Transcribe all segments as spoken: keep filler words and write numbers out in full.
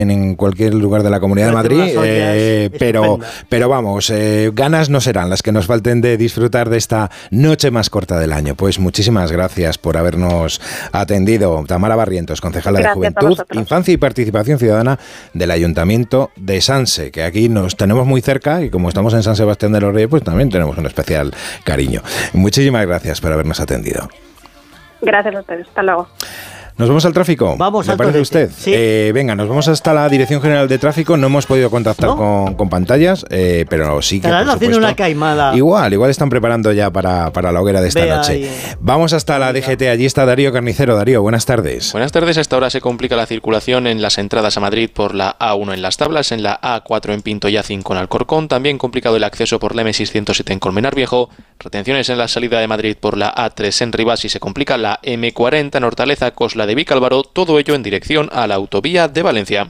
en cualquier lugar de la Comunidad de Madrid, eh, pero, pero vamos, eh, ganas no serán las que nos falten de disfrutar de esta noche más corta del año. Pues muchísimas gracias por habernos atendido. Tamara Barrientos, concejala gracias de Juventud, Infancia y Participación Ciudadana del Ayuntamiento de Sanse, que aquí nos tenemos muy cerca y como estamos en San Sebastián de los Reyes, pues también tenemos un especial cariño. Muchísimas gracias por habernos atendido. Gracias a ustedes. Hasta luego. ¿Nos vamos al tráfico? Vamos ¿Me al parece usted? Sí. Eh, venga, nos vamos hasta la Dirección General de Tráfico. No hemos podido contactar ¿No? con, con pantallas, eh, pero sí que, Estarán por haciendo supuesto, una caimada. Igual, igual están preparando ya para, para la hoguera de esta Ve noche. ahí. Vamos hasta la D G T. Allí está Darío Carnicero. Darío, buenas tardes. Buenas tardes. Hasta ahora se complica la circulación en las entradas a Madrid por la A uno en Las Tablas, en la A cuatro en Pinto y A cinco en Alcorcón. También complicado el acceso por la M seiscientos siete en Colmenar Viejo. Retenciones en la salida de Madrid por la A tres en Rivas y se complica la M cuarenta en Hortaleza, Cosla de Vicálvaro. Todo ello en dirección a la autovía de Valencia.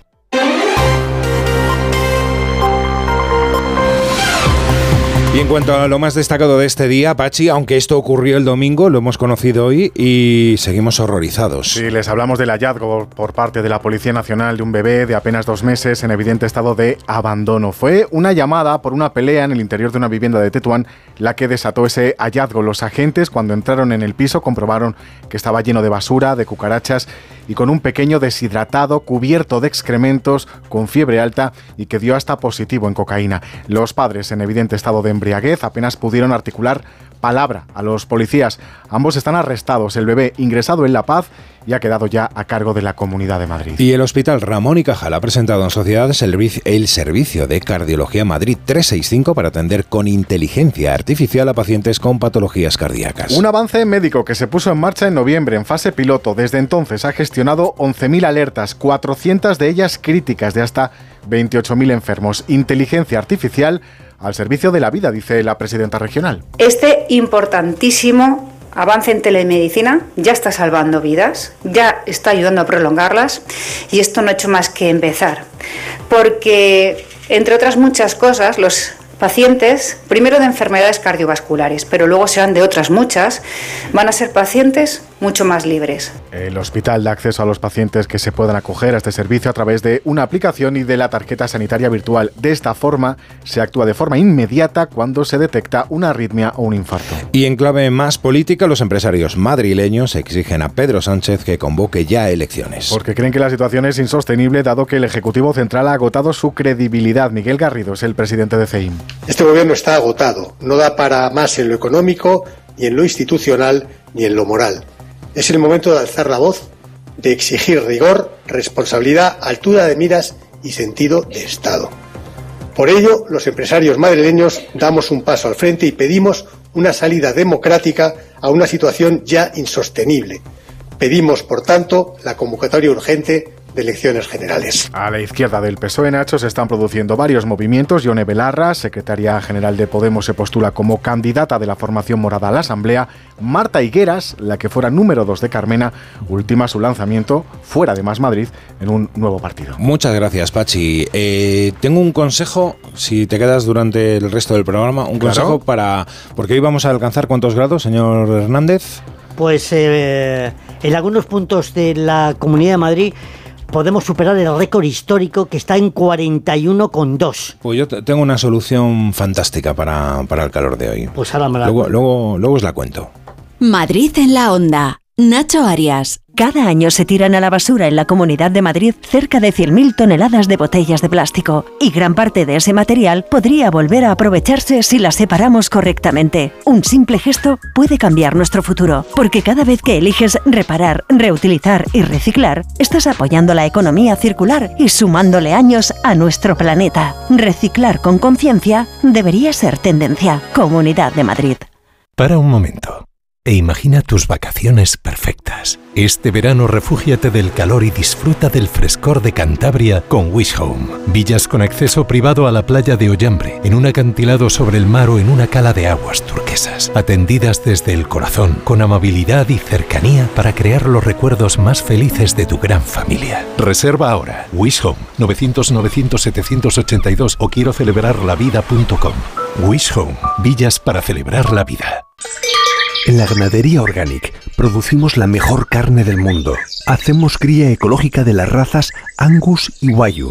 Y en cuanto a lo más destacado de este día, Pachi, aunque esto ocurrió el domingo, lo hemos conocido hoy y seguimos horrorizados. Sí, les hablamos del hallazgo por parte de la Policía Nacional de un bebé de apenas dos meses en evidente estado de abandono. Fue una llamada por una pelea en el interior de una vivienda de Tetuán la que desató ese hallazgo. Los agentes, cuando entraron en el piso, comprobaron que estaba lleno de basura, de cucarachas y con un pequeño deshidratado cubierto de excrementos, con fiebre alta y que dio hasta positivo en cocaína. Los padres, en evidente estado de embriaguez, apenas pudieron articular palabra a los policías. Ambos están arrestados. El bebé ingresado en La Paz y ha quedado ya a cargo de la Comunidad de Madrid. Y el Hospital Ramón y Cajal ha presentado en sociedad el Servicio de Cardiología Madrid trescientos sesenta y cinco para atender con inteligencia artificial a pacientes con patologías cardíacas. Un avance médico que se puso en marcha en noviembre en fase piloto. Desde entonces ha gestionado once mil alertas, cuatrocientas de ellas críticas de hasta veintiocho mil enfermos. Inteligencia artificial al servicio de la vida, dice la presidenta regional. Este importantísimo avance en telemedicina ya está salvando vidas, ya está ayudando a prolongarlas y esto no ha hecho más que empezar. Porque, entre otras muchas cosas, los pacientes, primero de enfermedades cardiovasculares, pero luego serán de otras muchas, van a ser pacientes mucho más libres. El hospital da acceso a los pacientes que se puedan acoger a este servicio a través de una aplicación y de la tarjeta sanitaria virtual. De esta forma, se actúa de forma inmediata cuando se detecta una arritmia o un infarto. Y en clave más política, los empresarios madrileños exigen a Pedro Sánchez que convoque ya elecciones. Porque creen que la situación es insostenible, dado que el Ejecutivo Central ha agotado su credibilidad. Miguel Garrido es el presidente de C E I M. Este gobierno está agotado. No da para más en lo económico, ni en lo institucional, ni en lo moral. Es el momento de alzar la voz, de exigir rigor, responsabilidad, altura de miras y sentido de Estado. Por ello, los empresarios madrileños damos un paso al frente y pedimos una salida democrática a una situación ya insostenible. Pedimos, por tanto, la convocatoria urgente de elecciones generales. A la izquierda del P S O E, Nacho, se están produciendo varios movimientos. Yone Belarra, secretaria general de Podemos, se postula como candidata de la formación morada a la Asamblea. Marta Higueras, la que fuera número dos de Carmena, ultima su lanzamiento fuera de Más Madrid en un nuevo partido. Muchas gracias, Pachi. Eh, tengo un consejo, si te quedas durante el resto del programa, un Claro. consejo para... Porque hoy vamos a alcanzar ¿cuántos grados, señor Hernández? Pues eh, en algunos puntos de la Comunidad de Madrid podemos superar el récord histórico que está en cuarenta y uno coma dos. Pues yo t- tengo una solución fantástica para, para el calor de hoy. Pues ahora me la Luego, cuento. luego, luego os la cuento. Madrid en la onda. Nacho Arias. Cada año se tiran a la basura en la Comunidad de Madrid cerca de cien mil toneladas de botellas de plástico y gran parte de ese material podría volver a aprovecharse si las separamos correctamente. Un simple gesto puede cambiar nuestro futuro, porque cada vez que eliges reparar, reutilizar y reciclar, estás apoyando la economía circular y sumándole años a nuestro planeta. Reciclar con conciencia debería ser tendencia. Comunidad de Madrid. Para un momento e imagina tus vacaciones perfectas. Este verano refúgiate del calor y disfruta del frescor de Cantabria con Wish Home. Villas con acceso privado a la playa de Ollambre, en un acantilado sobre el mar o en una cala de aguas turquesas. Atendidas desde el corazón, con amabilidad y cercanía para crear los recuerdos más felices de tu gran familia. Reserva ahora. Wish Home, novecientos novecientos setecientos ochenta y dos o quiero celebrar la vida punto com. Wish Home, villas para celebrar la vida. En la ganadería Organic producimos la mejor carne del mundo. Hacemos cría ecológica de las razas Angus y Wagyu